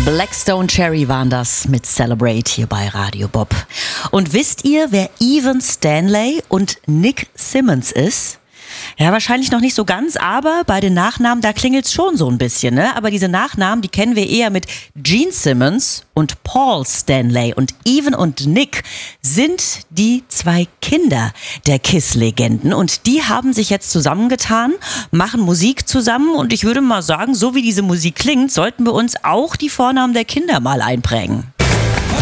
Blackstone Cherry waren das mit Celebrate hier bei Radio Bob. Und wisst ihr, wer Evan Stanley und Nick Simmons ist? Ja, wahrscheinlich noch nicht so ganz, aber bei den Nachnamen, da klingelt's schon so ein bisschen, ne? Aber diese Nachnamen, die kennen wir eher mit Gene Simmons und Paul Stanley. Und Evan und Nick sind die zwei Kinder der KISS-Legenden. Und die haben sich jetzt zusammengetan, machen Musik zusammen. Und ich würde mal sagen, so wie diese Musik klingt, sollten wir uns auch die Vornamen der Kinder mal einprägen.